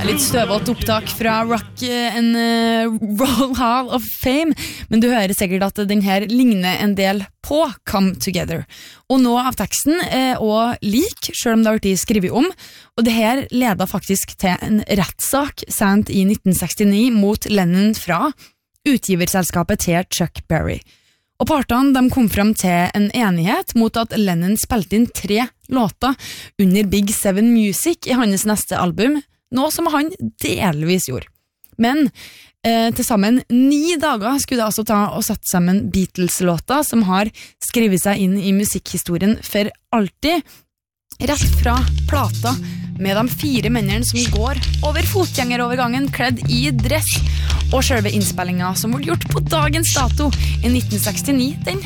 Litt støvått opptak fra Rock and Roll Hall of Fame, men du hører sikkert at den her ligner en del på Come Together. Og nå av teksten er også lik, selv om det har vært skrevet om, og det her leder faktisk til en rettssak sent i 1969 mot Lennon fra utgiverselskapet til Chuck Berry. Og partene de kom frem til en enighet mot at Lennon spilte inn 3 låter under Big Seven Music i hans neste album, noe som han delvis gjorde. Men til sammen 9 dager skulle det altså ta å sette sammen Beatles-låter som har skrevet seg inn i musikkhistorien for alltid, rett fra plata med de 4 mennene som går over fotgjengerovergangen kledd i dress, og selve innspillingen som ble gjort på dagens dato i 1969, den